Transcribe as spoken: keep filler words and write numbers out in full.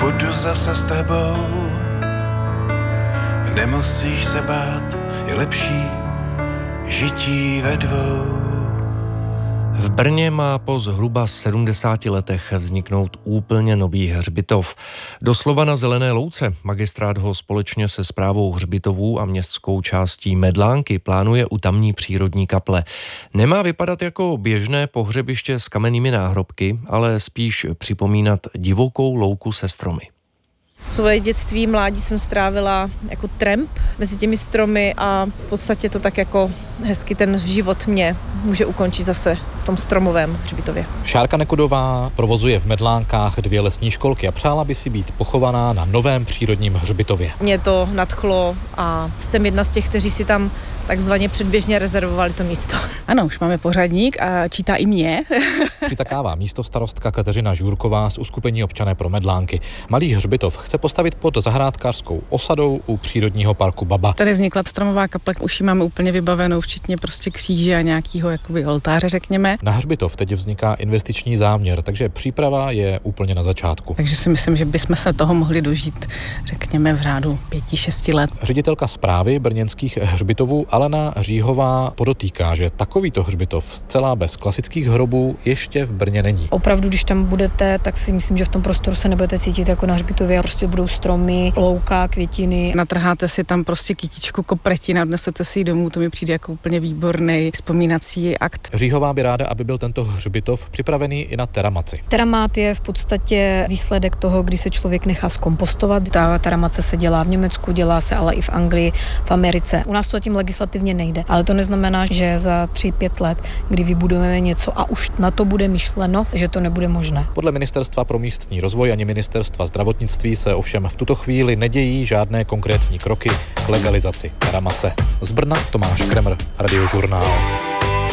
budu zase s tebou. Nemusíš se bát, je lepší žití ve dvou. V Brně má po zhruba sedmdesáti letech vzniknout úplně nový hřbitov. Doslova na zelené louce. Magistrát ho společně se správou hřbitovů a městskou částí Medlánky plánuje u tamní přírodní kaple. Nemá vypadat jako běžné pohřebiště s kamennými náhrobky, ale spíš připomínat divokou louku se stromy. Svoje dětství, mládí jsem strávila jako tramp mezi těmi stromy a v podstatě to tak jako hezky ten život mě může ukončit zase v tom stromovém hřbitově. Šárka Nekudová provozuje v Medlánkách dvě lesní školky a přála by si být pochovaná na novém přírodním hřbitově. Mě to nadchlo a jsem jedna z těch, kteří si tam takzvaně předběžně rezervovali to místo. Ano, už máme pořadník a čítá i mě. Přitakává místostarostka Kateřina Žůrková z uskupení Občané pro Medlánky. Malý hřbitov chce postavit pod zahrádkářskou osadou u přírodního parku Baba. Tady vznikla stromová kaple, už ji máme úplně vybavenou, včetně prostě kříže a nějakého jakoby oltáře, řekněme. Na hřbitov teď vzniká investiční záměr, takže příprava je úplně na začátku. Takže si myslím, že bychom se toho mohli dožít, řekněme, v řádu pěti, šesti let. Ředitelka správy brněnských hřbitovů Alena Říhová podotýká, že takovýto hřbitov zcela bez klasických hrobů ještě v Brně není. Opravdu, když tam budete, tak si myslím, že v tom prostoru se nebudete cítit jako na hřbitově. Prostě budou stromy, louka, květiny. Natrháte si tam prostě kytičku kopretina, odnesete si ji domů, to mi přijde jako úplně výborný vzpomínací akt. Říhová by ráda, aby byl tento hřbitov připravený i na teramaci. Teramát je v podstatě výsledek toho, kdy se člověk nechá zkompostovat. Ta teramace se dělá v Německu, dělá se ale i v Anglii, v Americe. U nás to zatím legislativně nejde, ale to neznamená, že za tři pět let, kdy vybudujeme něco a už na to bude myšleno, že to nebude možné. Podle Ministerstva pro místní rozvoj ani Ministerstva zdravotnictví se ovšem v tuto chvíli nedějí žádné konkrétní kroky k legalizaci teramace. Z Brna Tomáš Kremr, Radiožurnál.